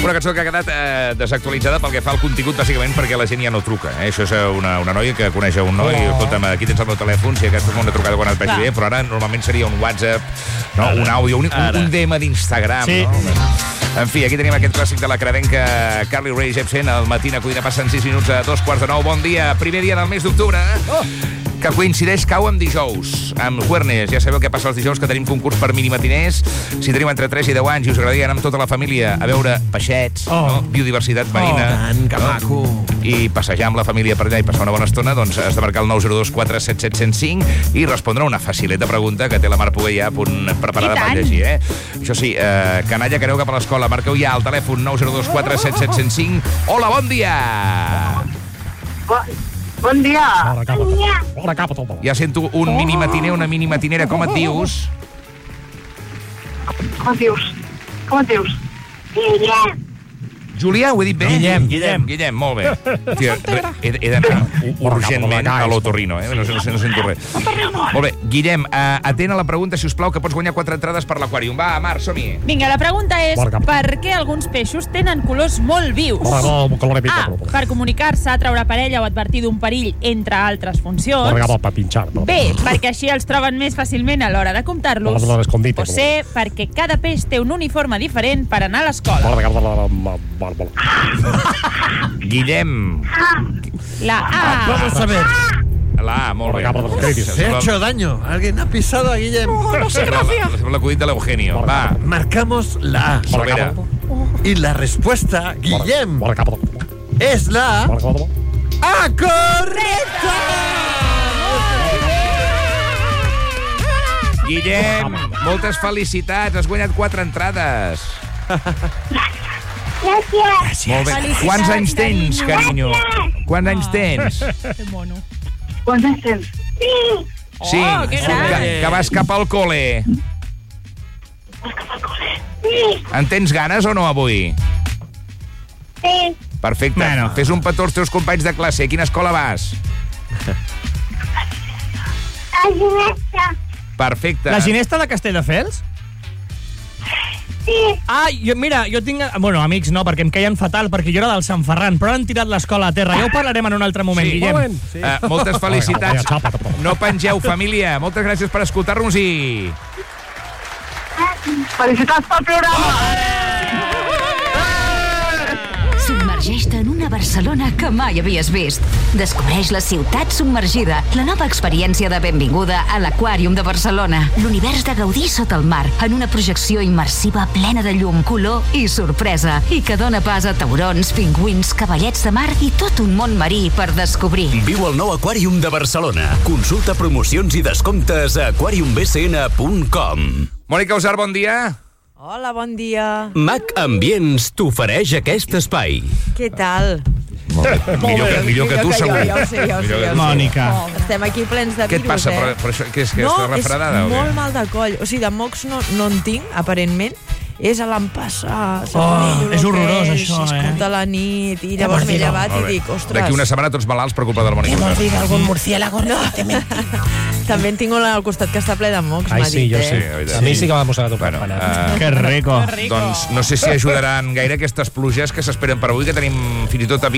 una cançó que ha quedat desactualitzada pel que fa al contingut, bàsicament perquè la gent ja no truca. Això és una noia que coneix un noi, escolta'm, aquí tens el meu telèfon, si aquesta és una trucada quan et vegi bé, però ara normalment seria un WhatsApp, no? Un àudio, un DM d'Instagram. Sí. No? En fi, aquí tenim aquest clàssic de la credenca Carly Rae Jepsen, al Matina Codina, passen 6 minuts a 2:45. Bon dia, primer dia del mes d'octubre, que coincideix, cau amb dijous, amb Juernes. Ja sabeu què passa els dijous, que tenim concurs per minimatiners. Si teniu entre 3 i 10 anys i us agradaria anar amb tota la família a veure peixets, no? Biodiversitat marina, tant, que maco. I passejar amb la família per allà i passar una bona estona, doncs has de marcar el 902 477 105 i respondre una facileta pregunta que té la Mar Puguer ja a punt preparada per llegir, Això sí, canalla, que aneu cap a l'escola, marqueu ja al telèfon 902 477 105. Hola, bon dia! Bon dia. Ja sento un minimatiner, una minimatinera. Com et dius? Com et dius? Julià, ho he dit bé? Guillem, molt bé. Tia, he d'anar urgentment a l'otorrino, no sento res. Molt bé, Guillem, atén a la pregunta, si us plau, que pots guanyar 4 entrades per l'Aquàrium. Va, Mar, som-hi. Vinga, la pregunta és per què alguns peixos tenen colors molt vius? A, per comunicar-se, treure parella o advertir d'un perill, entre altres funcions. B, perquè així els troben més fàcilment a l'hora de comptar-los. O C, perquè cada peix té un uniforme diferent per anar a l'escola. Guillem. La A. Vamos a ver. La A, molt bé. Se ha hecho daño. Alguien ha pisado a Guillem. No sé, gracias. Sembla l'acudit de l'Eugenio. Va. Marcamos la A. Solvera. Y la respuesta, Guillem, es la A correcta. Guillem, moltes felicitats. Has guanyat 4 entrades. Gràcies. Molt bé. Quants anys tens, carinyo? Quants anys tens? Que mono. Quants anys tens? Sí, que vas cap al col·le. En tens ganes o no avui? Sí. Perfecte. Fes un petó als teus companys de classe. A quina escola vas? La Ginesta. Perfecte. La Ginesta de Castelldefels? Sí. Jo tinc... Bueno, amics no, perquè em caien fatal, perquè jo era del Sant Ferran, però han tirat l'escola a terra. Ja ho parlarem en un altre moment, Guillem. Moltes felicitats. No pengeu, família. Moltes gràcies per escoltar-nos i... Felicitats pel programa. Submergeix-te en una Barcelona que mai havies vist. Descobreix la ciutat submergida, la nova experiència de benvinguda a l'Aquàrium de Barcelona. L'univers de gaudir sota el mar, en una projecció immersiva plena de llum, color i sorpresa, i que dona pas a taurons, pingüins, cavallets de mar i tot un món marí per descobrir. Viu el nou Aquàrium de Barcelona. Consulta promocions i descomptes a aquariumbcn.com. Mònica Usar, bon dia. Hola, bon dia. MAC Ambients t'ofereix aquest espai. Què tal? Millor que tu, segur. Ja ho sé. Mònica. Estem aquí plens de virus, Què et passa? Per això, què és que estàs refredada? No, és molt mal de coll. O sigui, de mocs no en tinc, aparentment. És a l'empassar. És horrorós, això, Escolta la nit, i llavors m'he llevat i dic, ostres... D'aquí una setmana tots malalts per culpa de la Mònica. Hemos visto algún murciélago recientemente. També en tinc un al costat que està ple de mocs, m'ha dit. Sí, jo sí. A mi sí que m'ha mossegat un panat. Que rico. Doncs no sé si ajudaran gaire aquestes pluges que s'esperen per avui, que tenim fins i tot a